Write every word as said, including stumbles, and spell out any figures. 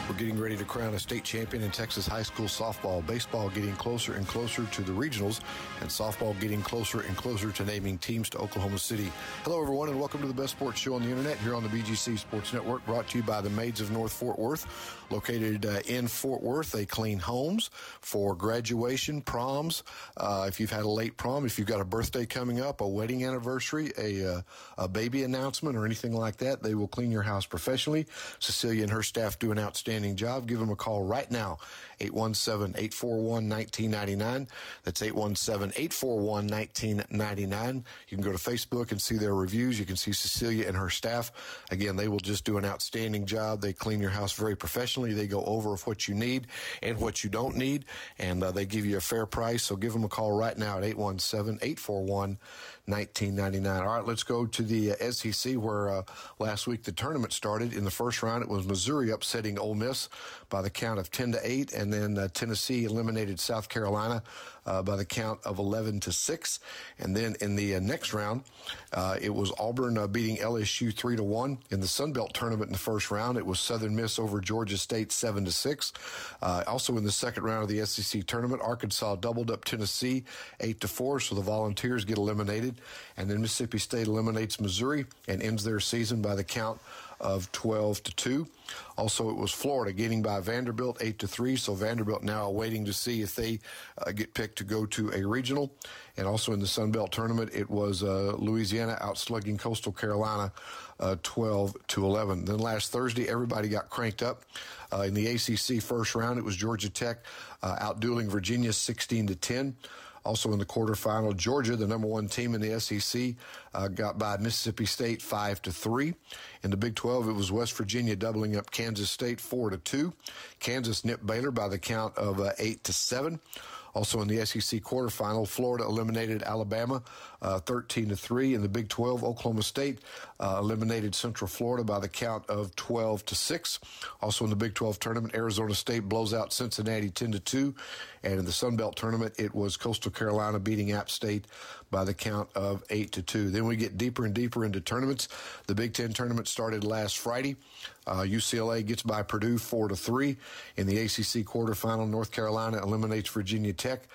We're getting ready to crown a state champion in Texas high school softball. Baseball getting closer and closer to the regionals, and softball getting closer and closer to naming teams to Oklahoma City. Hello, everyone, and welcome to the best sports show on the internet here on the B G C Sports Network, brought to you by the Maids of North Fort Worth. Located uh, in Fort Worth, they clean homes for graduation, proms. Uh, if you've had a late prom, if you've got a birthday coming up, a wedding anniversary, a, uh, a baby announcement, or anything like that, they will clean your house professionally. Cecilia and her staff do an outstanding job. Give them a call right now, eight one seven, eight four one, one nine nine nine. That's eight one seven, eight four one, one nine nine nine. You can go to Facebook and see their reviews. You can see Cecilia and her staff. Again, they will just do an outstanding job. They clean your house very professionally. They go over what you need and what you don't need, and uh, they give you a fair price. So give them a call right now at eight one seven, eight four one, one nine nine nine. All right, let's go to the uh, S E C, where uh, last week the tournament started. In the first round, it was Missouri upsetting Ole Miss by the count of ten to eight, and then uh, Tennessee eliminated South Carolina uh, by the count of eleven to six. And then in the uh, next round, uh, it was Auburn uh, beating L S U three to one. In the Sun Belt tournament in the first round, it was Southern Miss over Georgia State seven to six. Uh, also in the second round of the S E C tournament, Arkansas doubled up Tennessee eight to four, so the Volunteers get eliminated. And then Mississippi State eliminates Missouri and ends their season by the count of twelve to two. Also, it was Florida getting by Vanderbilt eight to three, so Vanderbilt now waiting to see if they uh, get picked to go to a regional. And also in the Sun Belt tournament, it was uh, Louisiana outslugging Coastal Carolina uh, twelve to eleven. Then last Thursday, everybody got cranked up. Uh, in the A C C first round, it was Georgia Tech uh, outdueling Virginia sixteen to ten. Also in the quarterfinal, Georgia, the number one team in the S E C, uh, got by Mississippi State five to three. In the Big twelve, it was West Virginia doubling up Kansas State four to two. Kansas nipped Baylor by the count of uh, eight to seven. Also in the S E C quarterfinal, Florida eliminated Alabama uh, thirteen to three. In the Big twelve, Oklahoma State uh, eliminated Central Florida by the count of twelve to six. Also in the Big twelve tournament, Arizona State blows out Cincinnati ten to two. And in the Sun Belt tournament, it was Coastal Carolina beating App State by the count of eight to two. Then we get deeper and deeper into tournaments. The Big Ten tournament started last Friday. Uh, U C L A gets by Purdue four to three. In the A C C quarterfinal, North Carolina eliminates Virginia Tech